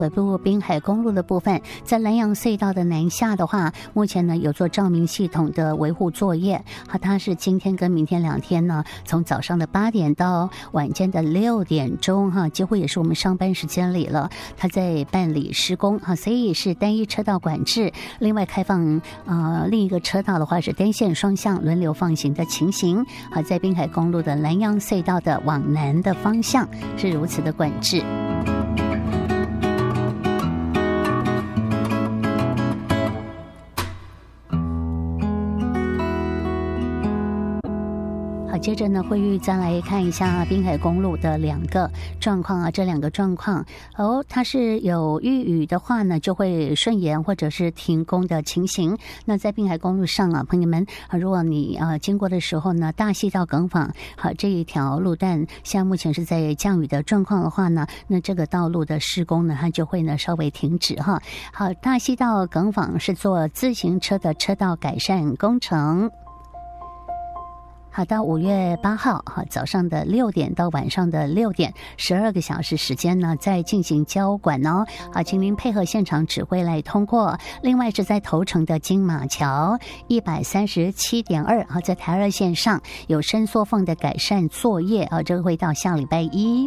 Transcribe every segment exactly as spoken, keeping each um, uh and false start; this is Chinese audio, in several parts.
北部滨海公路的部分，在南洋隧道的南下的话，目前呢有做照明系统的维护作业。好，它是今天跟明天两天呢，从早上的八点到晚间的六点钟，哈，几乎也是我们上班时间里了。它在办理施工，哈，所以是单一车道管制。另外开放呃另一个车道的话是单线双向轮流放行的情形。好，在滨海公路的南洋隧道的往南的方向是如此的管制。接着呢，慧玉再来看一下滨海公路的两个状况啊，这两个状况哦，它是有遇雨的话呢，就会顺延或者是停工的情形。那在滨海公路上啊，朋友们啊，如果你啊经过的时候呢，大溪到耿坊好这一条路段，现在目前是在降雨的状况的话呢，那这个道路的施工呢，它就会呢稍微停止哈。好，大溪到耿坊是做自行车的车道改善工程。好，到五月八号，好早上的六点到晚上的六点，十二个小时时间呢，在进行交管哦。好，请您配合现场指挥来通过。另外是在头城的金马桥一百三十七点二，好，在台二线上有伸缩缝的改善作业啊，这个会到下礼拜一。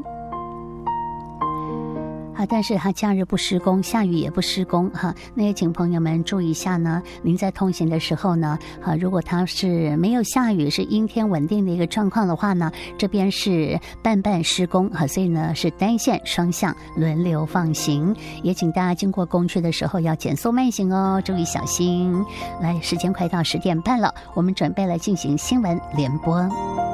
啊，但是它假日不施工，下雨也不施工哈。那也请朋友们注意一下呢，您在通行的时候呢，啊，如果它是没有下雨，是阴天稳定的一个状况的话呢，这边是半半施工啊，所以呢是单线双向轮流放行。也请大家经过工区的时候要减速慢行哦，注意小心。来，时间快到十点半了，我们准备来进行新闻联播。